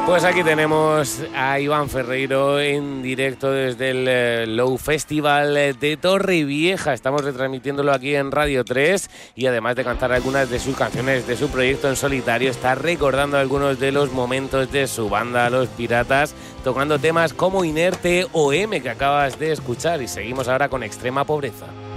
Pues aquí tenemos a Iván Ferreiro en directo desde el Low Festival de Torrevieja. Estamos retransmitiéndolo aquí en Radio 3 y además de cantar algunas de sus canciones de su proyecto en solitario, está recordando algunos de los momentos de su banda Los Piratas, tocando temas como Inerte o M que acabas de escuchar, y seguimos ahora con Extrema Pobreza.